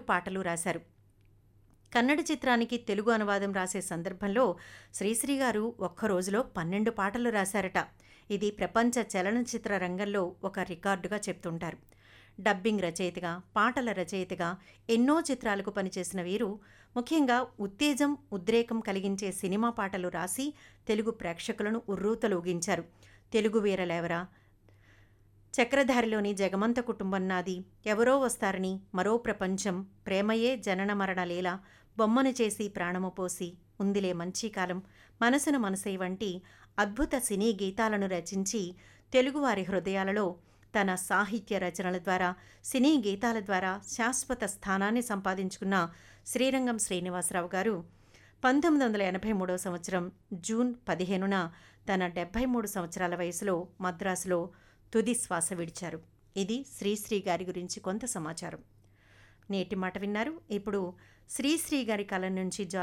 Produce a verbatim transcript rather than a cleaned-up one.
పాటలు రాశారు. కన్నడ చిత్రానికి తెలుగు అనువాదం రాసే సందర్భంలో శ్రీశ్రీ గారు ఒక్క రోజులో పన్నెండు పాటలు రాశారట. ఇది ప్రపంచ చలనచిత్ర రంగంలో ఒక రికార్డుగా చెప్తుంటారు. డబ్బింగ్ రచయితగా, పాటల రచయితగా ఎన్నో చిత్రాలకు పనిచేసిన వీరు ముఖ్యంగా ఉత్తేజం, ఉద్రేకం కలిగించే సినిమా పాటలు రాసి తెలుగు ప్రేక్షకులను ఉర్రూతలూగించారు. తెలుగు వీరలేవరా, చక్రధారిలోని జగమంత కుటుంబం నాది, ఎవరో వస్తారని, మరో ప్రపంచం, ప్రేమయే జనన మరణ లీల, బొమ్మను చేసి ప్రాణము పోసి, ఉందిలే మంచి కాలం, మనసును మనసై వంటి అద్భుత సినీ గీతాలను రచించి తెలుగువారి హృదయాలలో తన సాహిత్య రచనల ద్వారా, సినీ గీతాల ద్వారా శాశ్వత స్థానాన్ని సంపాదించుకున్న శ్రీరంగం శ్రీనివాసరావు గారు పంతొమ్మిది వందల ఎనభై మూడవ సంవత్సరం జూన్ పదిహేనున తన డెబ్భై మూడు సంవత్సరాల వయసులో మద్రాసులో తుది శ్వాస విడిచారు. ఇది శ్రీశ్రీ గారి గురించి కొంత సమాచారం. నేటి మాట విన్నారు. ఇప్పుడు శ్రీశ్రీ గారి కలం నుంచి